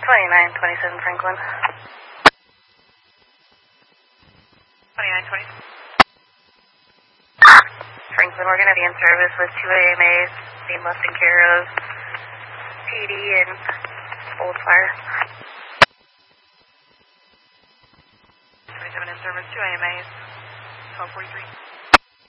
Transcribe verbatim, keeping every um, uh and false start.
twenty-nine twenty-seven Franklin. twenty-nine twenty. Franklin, we're going to be in service with two A M As being left in care of P D and Old Fire. twenty-seven in service, two A M As, twelve forty-three.